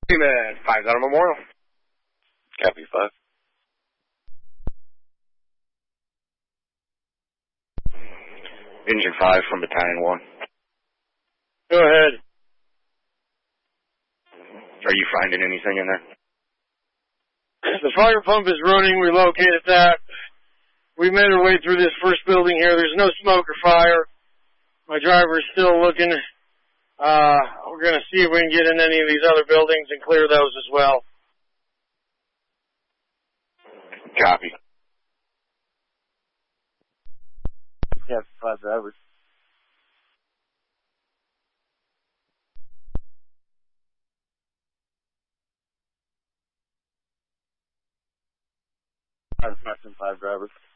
Man, 5's out of Memorial. Copy 5. Engine 5 from Battalion 1. Go ahead. Are you finding anything in there? The fire pump is running. We located that. We made our way through this first building here. There's no smoke or fire. My driver is still looking. We're going to see if we can get in any of these other buildings and clear those as well. Copy. Yeah, 5 drivers. Five drivers.